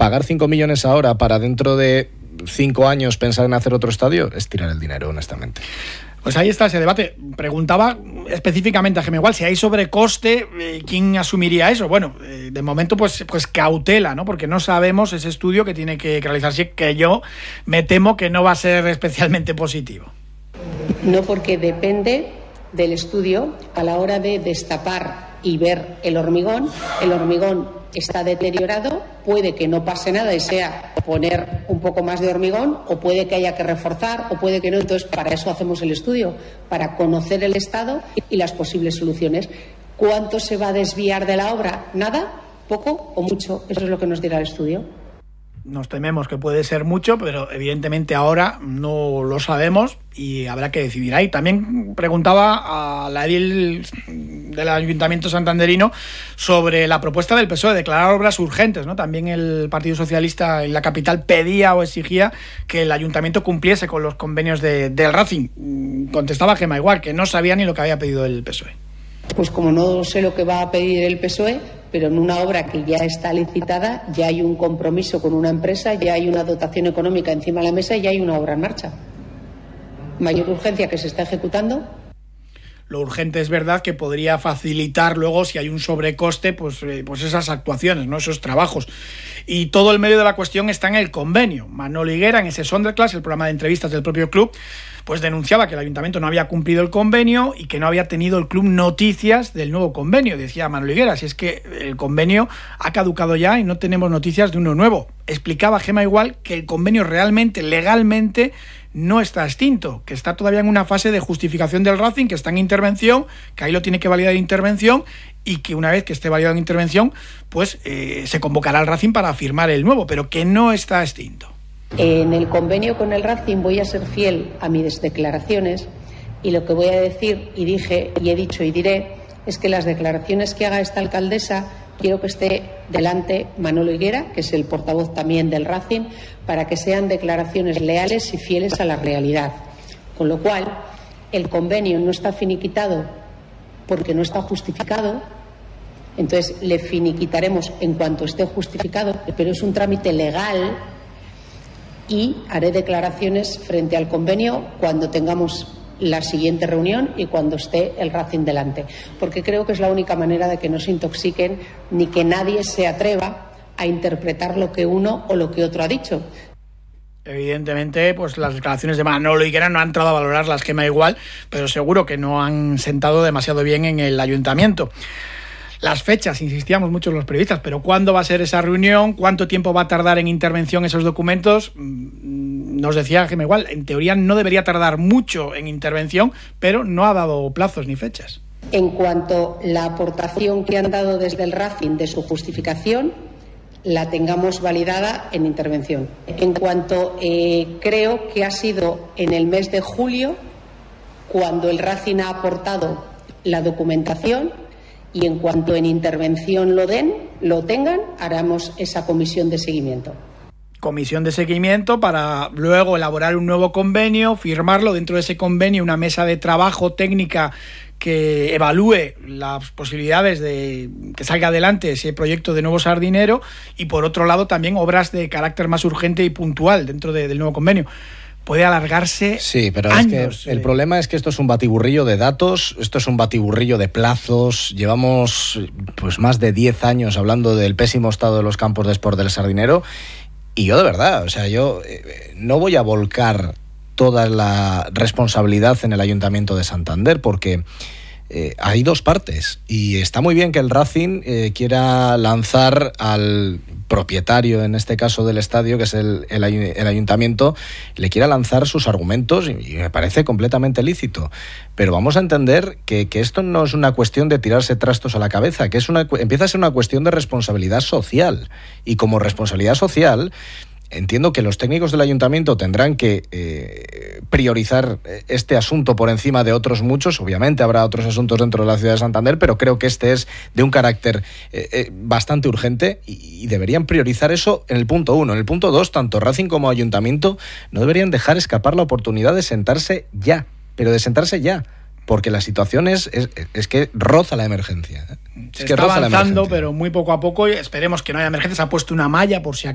pagar 5 millones ahora para dentro de 5 años pensar en hacer otro estadio es tirar el dinero, honestamente. Pues ahí está ese debate. Preguntaba específicamente a Gemma Igual si hay sobrecoste, ¿quién asumiría eso? Bueno, de momento pues cautela, ¿no? Porque no sabemos ese estudio que tiene que realizarse, que yo me temo que no va a ser especialmente positivo. No, porque depende del estudio a la hora de destapar y ver el hormigón está deteriorado, puede que no pase nada y sea poner un poco más de hormigón, o puede que haya que reforzar, o puede que no. Entonces, para eso hacemos el estudio, para conocer el estado y las posibles soluciones. ¿Cuánto se va a desviar de la obra? ¿Nada? ¿Poco o mucho? Eso es lo que nos dirá el estudio. Nos tememos que puede ser mucho, pero evidentemente ahora no lo sabemos y habrá que decidir ahí. También preguntaba a la edil del Ayuntamiento santanderino sobre la propuesta del PSOE de declarar obras urgentes, ¿no? También el Partido Socialista en la capital pedía o exigía que el Ayuntamiento cumpliese con los convenios del Racing. Contestaba Gemma Igual, que no sabía ni lo que había pedido el PSOE. Pues como no sé lo que va a pedir el PSOE, pero en una obra que ya está licitada, ya hay un compromiso con una empresa, ya hay una dotación económica encima de la mesa y ya hay una obra en marcha. Mayor urgencia que se está ejecutando. Lo urgente es verdad que podría facilitar luego, si hay un sobrecoste, pues esas actuaciones, ¿no? Esos trabajos. Y todo el medio de la cuestión está en el convenio. Manolo Higuera, en ese Sonderclass, el programa de entrevistas del propio club, pues denunciaba que el ayuntamiento no había cumplido el convenio y que no había tenido el club noticias del nuevo convenio. Decía Manolo Higuera, si es que el convenio ha caducado ya y no tenemos noticias de uno nuevo. Explicaba Gemma Igual que el convenio realmente, legalmente, no está extinto, que está todavía en una fase de justificación del Racing, que está en intervención, que ahí lo tiene que validar en intervención, y que una vez que esté validado en intervención, pues se convocará al Racing para firmar el nuevo, pero que no está extinto. En el convenio con el Racing voy a ser fiel a mis declaraciones, y lo que voy a decir, y dije, y he dicho y diré, es que las declaraciones que haga esta alcaldesa quiero que esté delante Manolo Higuera, que es el portavoz también del Racing, para que sean declaraciones leales y fieles a la realidad. Con lo cual, el convenio no está finiquitado porque no está justificado, entonces le finiquitaremos en cuanto esté justificado, pero es un trámite legal y haré declaraciones frente al convenio cuando tengamos la siguiente reunión y cuando esté el Racing delante, porque creo que es la única manera de que no se intoxiquen ni que nadie se atreva a interpretar lo que uno o lo que otro ha dicho. Evidentemente, pues las declaraciones de Manolo Higuera no han entrado a valorar la Gemma Igual, pero seguro que no han sentado demasiado bien en el ayuntamiento. Las fechas, insistíamos mucho los periodistas, pero ¿cuándo va a ser esa reunión? ¿Cuánto tiempo va a tardar en intervención esos documentos? Nos decía Gemma Igual, en teoría no debería tardar mucho en intervención, pero no ha dado plazos ni fechas. En cuanto a la aportación que han dado desde el Racing de su justificación, la tengamos validada en intervención. En cuanto creo que ha sido en el mes de julio, cuando el Racing ha aportado la documentación, y en cuanto en intervención lo tengan, haremos esa comisión de seguimiento. Comisión de seguimiento para luego elaborar un nuevo convenio, firmarlo, dentro de ese convenio una mesa de trabajo técnica que evalúe las posibilidades de que salga adelante ese proyecto de nuevo Sardinero, y por otro lado también obras de carácter más urgente y puntual dentro del nuevo convenio. Puede alargarse sí, pero años. Es que el problema es que esto es un batiburrillo de datos, esto es un batiburrillo de plazos. Llevamos pues más de 10 años hablando del pésimo estado de los campos de Sport del Sardinero, y yo de verdad, o sea, yo no voy a volcar toda la responsabilidad en el Ayuntamiento de Santander, porque hay dos partes, y está muy bien que el Racing quiera lanzar al propietario, en este caso del estadio, que es el Ayuntamiento, le quiera lanzar sus argumentos, y me parece completamente lícito, pero vamos a entender que esto no es una cuestión de tirarse trastos a la cabeza, que empieza a ser una cuestión de responsabilidad social, y como responsabilidad social entiendo que los técnicos del ayuntamiento tendrán que priorizar este asunto por encima de otros muchos. Obviamente habrá otros asuntos dentro de la ciudad de Santander, pero creo que este es de un carácter bastante urgente, y deberían priorizar eso en el punto 1. En el punto 2, tanto Racing como ayuntamiento no deberían dejar escapar la oportunidad de sentarse ya, pero de sentarse ya, porque la situación es que roza la emergencia. Se está avanzando, pero muy poco a poco. Esperemos que no haya emergencia. Se ha puesto una malla por si acaso.